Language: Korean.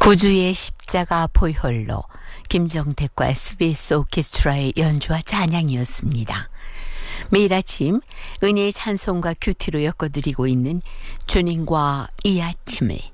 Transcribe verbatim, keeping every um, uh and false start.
구주의 십자가 보혈로 김정택과 에스비에스 오케스트라의 연주와 찬양이었습니다. 매일 아침 은혜의 찬송과 큐티로 엮어드리고 있는 주님과 이 아침을